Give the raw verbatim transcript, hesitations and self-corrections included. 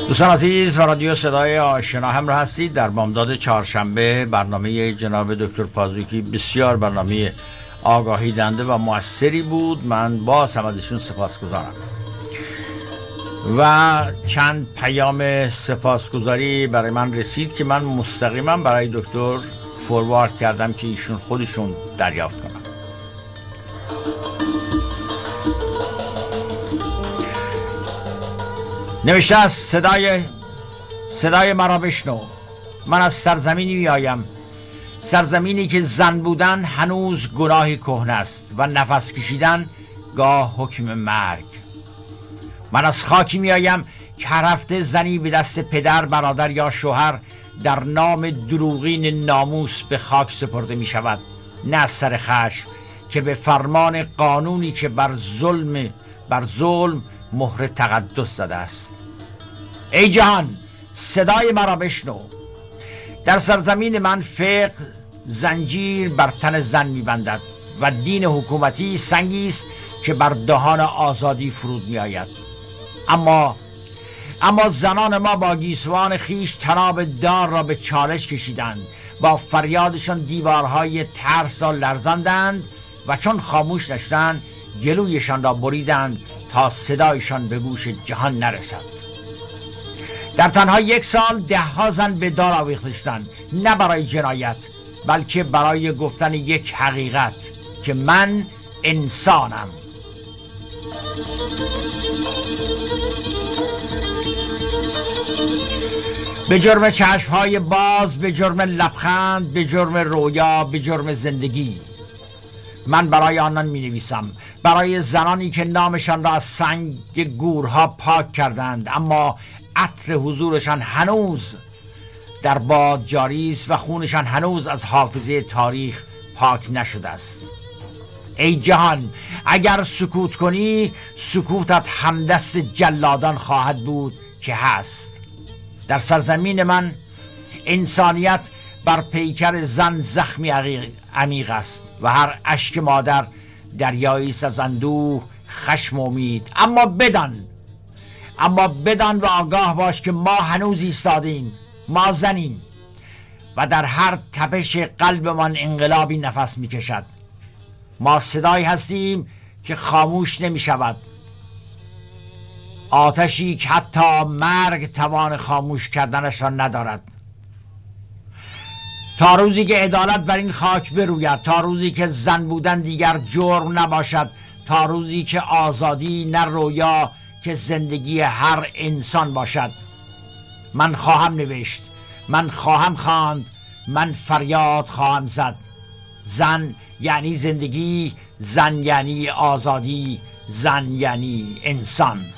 دوستان عزیز و رادیو صدای آشنا همراه هستید. در بامداد چهارشنبه برنامه جناب دکتر پازوکی بسیار برنامه آگاهی دهنده و موثری بود. من با سمدشون سپاسگزارم و چند پیام سپاسگزاری برای من رسید که من مستقیما برای دکتر فوروارد کردم که ایشون خودشون دریافت کنم. نوشته است: صدای صدای مرا بشنو. من از سرزمینی میآیم، سرزمینی که زن بودن هنوز گناهی کهنه است و نفس کشیدن گاه حکم مرگ. من از خاکی میآیم که هر هفته زنی به دست پدر، برادر یا شوهر در نام دروغین ناموس به خاک سپرده می شود، نه از سر خشم که به فرمان قانونی که بر ظلم بر ظلم مهر تقدس زده است. ای جهان، صدای مرا بشنو. در سرزمین من فقه زنجیر بر تن زن می‌بندد و دین حکومتی سنگی است که بر دهان آزادی فرود می‌آید. اما اما زنان ما با گیسوان خیش تناب دار را به چالش کشیدند، با فریادشان دیوارهای ترس را لرزاندند و چون خاموش نشدند گلویشان را بریدند تا صدایشان به گوش جهان نرسد. در تنها یک سال ده ها زن به دار آویخته شدند، نه برای جنایت بلکه برای گفتن یک حقیقت که من انسانم. به جرم چشمهای باز، به جرم لبخند، به جرم رویا، به جرم زندگی. من برای آنان می نویسم، برای زنانی که نامشان را از سنگ گورها پاک کردند اما عطر حضورشان هنوز در باد جاری است و خونشان هنوز از حافظه تاریخ پاک نشده است. ای جهان، اگر سکوت کنی سکوتت همدست جلادان خواهد بود که هست. در سرزمین من انسانیت بر پیکر زن زخمی عمیق است و هر اشک مادر دریایی است از اندوه، خشم و امید. اما بدان اما بدان و آگاه باش که ما هنوز ایستادیم، ما زنیم و در هر تپش قلبمان انقلابی نفس میکشد. ما صدایی هستیم که خاموش نمی شود، آتشی که حتی مرگ توان خاموش کردنش را ندارد. تا روزی که عدالت بر این خاک بروید، تا روزی که زن بودن دیگر جرم نباشد، تا روزی که آزادی نه رویا که زندگی هر انسان باشد، من خواهم نوشت، من خواهم خواند، من فریاد خواهم زد. زن یعنی زندگی، زن یعنی آزادی، زن یعنی انسان.